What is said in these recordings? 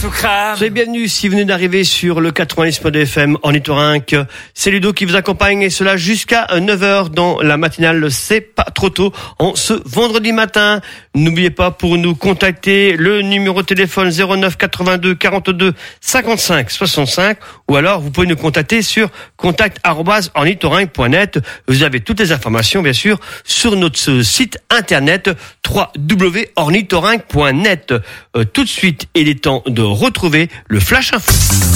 tout crame. Soyez bienvenus si vous venez d'arriver sur le 90.2 FM Ornithorynque. C'est Ludo qui vous accompagne et cela jusqu'à 9h dans la matinale. C'est pas trop tôt en ce vendredi matin. N'oubliez pas pour nous contacter le numéro de téléphone 09 82 42 55 65 ou alors vous pouvez nous contacter sur contact@ornithorynque.net. Vous avez toutes les informations bien sûr sur notre site internet www.ornithorynque.net. Tout de suite, il est temps de retrouver le Flash Info.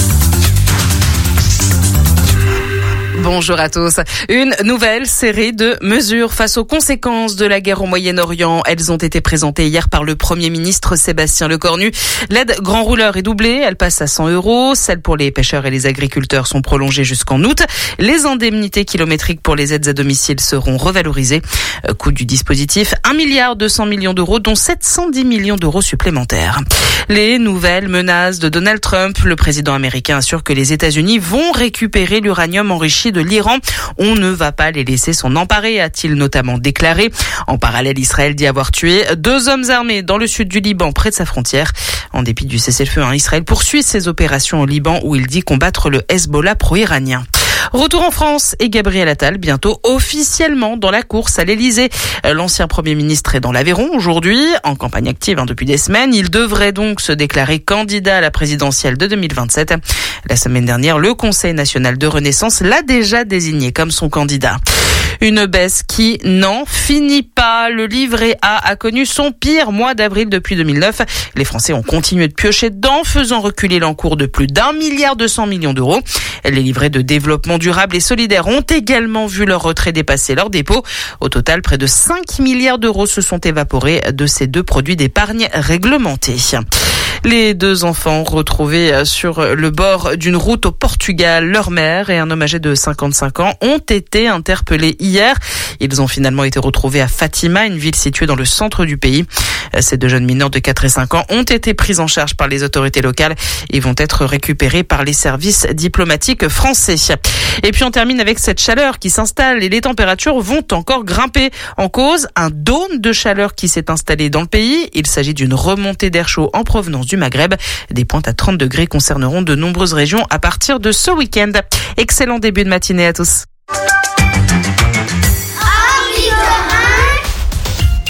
Bonjour à tous. Une nouvelle série de mesures face aux conséquences de la guerre au Moyen-Orient. Elles ont été présentées hier par le Premier ministre Sébastien Lecornu. L'aide grand rouleur est doublée. Elle passe à 100 €. Celles pour les pêcheurs et les agriculteurs sont prolongées jusqu'en août. Les indemnités kilométriques pour les aides à domicile seront revalorisées. Coût du dispositif, 1,2 milliard d'euros, dont 710 millions d'euros supplémentaires. Les nouvelles menaces de Donald Trump. Le président américain assure que les États-Unis vont récupérer l'uranium enrichi de l'Iran. On ne va pas les laisser s'en emparer, a-t-il notamment déclaré. En parallèle, Israël dit avoir tué 2 hommes armés dans le sud du Liban, près de sa frontière. En dépit du cessez-le-feu, Israël poursuit ses opérations au Liban où il dit combattre le Hezbollah pro-iranien. Retour en France et Gabriel Attal bientôt officiellement dans la course à l'Elysée. L'ancien Premier ministre est dans l'Aveyron aujourd'hui, en campagne active depuis des semaines. Il devrait donc se déclarer candidat à la présidentielle de 2027. La semaine dernière, le Conseil national de Renaissance l'a déjà désigné comme son candidat. Une baisse qui n'en finit pas. Le livret A a connu son pire mois d'avril depuis 2009. Les Français ont continué de piocher dedans, faisant reculer l'encours de plus d'1,2 milliard d'euros. Les livrets de développement durable et solidaire ont également vu leur retrait dépasser leur dépôt. Au total, près de 5 milliards d'euros se sont évaporés de ces 2 produits d'épargne réglementés. Les 2 enfants retrouvés sur le bord d'une route au Portugal, leur mère et un homme âgé de 55 ans ont été interpellés hier. Ils ont finalement été retrouvés à Fatima, une ville située dans le centre du pays. Ces 2 jeunes mineurs de 4 et 5 ans ont été pris en charge par les autorités locales et vont être récupérés par les services diplomatiques français. Et puis on termine avec cette chaleur qui s'installe et les températures vont encore grimper. En cause, un dôme de chaleur qui s'est installé dans le pays. Il s'agit d'une remontée d'air chaud en provenance du Maghreb. Des pointes à 30 degrés concerneront de nombreuses régions à partir de ce week-end. Excellent début de matinée à tous.